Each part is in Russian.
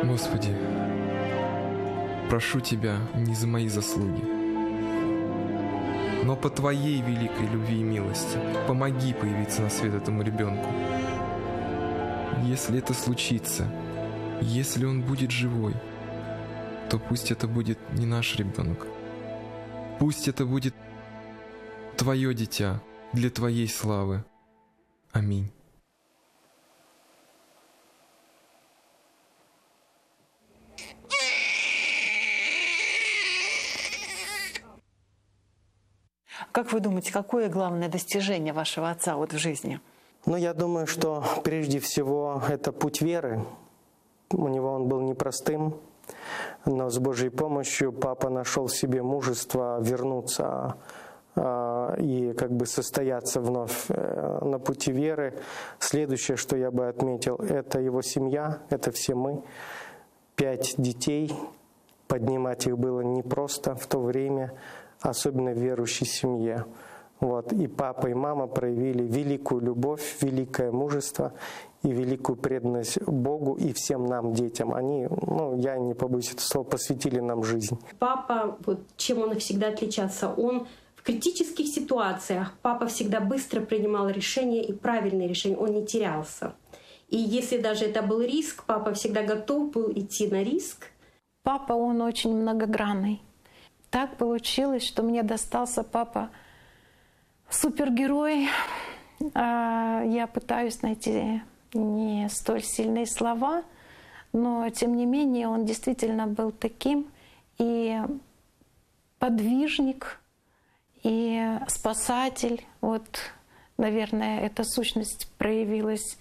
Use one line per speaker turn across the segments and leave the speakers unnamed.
Господи, прошу Тебя не за мои заслуги, но по Твоей великой любви и милости помоги появиться на свет этому ребенку. Если это случится, если он будет живой, то пусть это будет не наш ребенок. Пусть это будет Твое дитя для Твоей славы. Аминь.
Как вы думаете, какое главное достижение вашего отца вот в жизни?
Ну, я думаю, что прежде всего это путь веры. У него он был непростым, но с Божьей помощью папа нашел в себе мужество вернуться и как бы состояться вновь на пути веры. Следующее, что я бы отметил, это его семья, это все мы. 5 детей, поднимать их было непросто в то время, особенно в верующей семье. Вот. И папа, и мама проявили великую любовь, великое мужество и великую преданность Богу и всем нам, детям. Они, я не побоюсь этого слова, посвятили нам жизнь.
Папа, вот чем он всегда отличался, он в критических ситуациях, папа всегда быстро принимал решения и правильные решения, он не терялся. И если даже это был риск, папа всегда готов был идти на риск.
Папа, он очень многогранный. Так получилось, что мне достался папа супергерой. Я пытаюсь найти не столь сильные слова, но тем не менее он действительно был таким и подвижник, и спасатель. Вот, наверное, эта сущность проявилась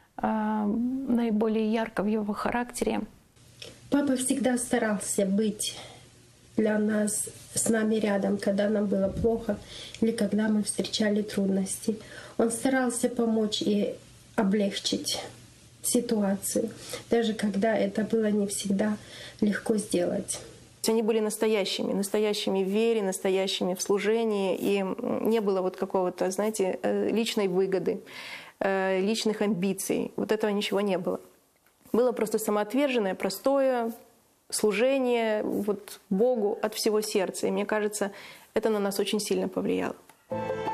наиболее ярко в его характере.
Папа всегда старался быть для нас, с нами рядом, когда нам было плохо или когда мы встречали трудности. Он старался помочь и облегчить ситуацию, даже когда это было не всегда легко сделать.
Они были настоящими в вере, настоящими в служении, и не было вот какого-то, знаете, личной выгоды, личных амбиций. Вот этого ничего не было. Было просто самоотверженное, простое служение вот Богу от всего сердца. И мне кажется, это на нас очень сильно повлияло.